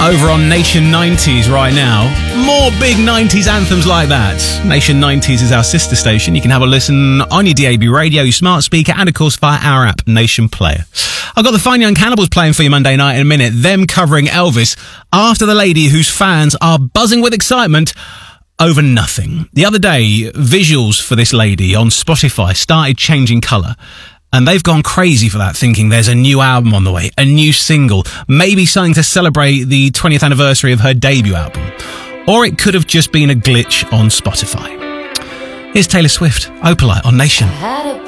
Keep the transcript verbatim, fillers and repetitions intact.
over on Nation nineties right now. More big nineties anthems like that. Nation nineties is our sister station. You can have a listen on your D A B radio, your smart speaker, and of course via our app, Nation Player. I've got the Fine Young Cannibals playing for you Monday night in a minute. Them covering Elvis after the lady whose fans are buzzing with excitement over nothing. The other day, visuals for this lady on Spotify started changing colour. And they've gone crazy for that, thinking there's a new album on the way, a new single, maybe something to celebrate the twentieth anniversary of her debut album. Or it could have just been a glitch on Spotify. Here's Taylor Swift, Opalite on Nation.